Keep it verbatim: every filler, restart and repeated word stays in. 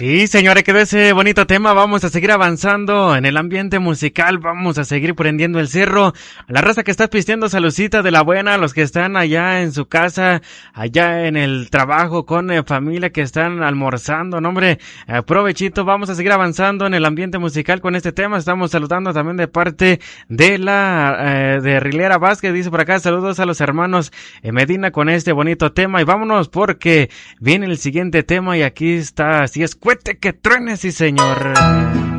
Y señores, quedó ese bonito tema. Vamos a seguir avanzando en el ambiente musical. Vamos a seguir prendiendo el cerro. A la raza que está pisteando, saludcita de la buena. A los que están allá en su casa, allá en el trabajo, con eh, familia que están almorzando. No, hombre, eh, provechito. Vamos a seguir avanzando en el ambiente musical con este tema. Estamos saludando también de parte de la eh, de Rilera Vázquez. Dice por acá, saludos a los hermanos eh, Medina con este bonito tema. Y vámonos porque viene el siguiente tema y aquí está. Así es, cuete que truene, sí señor.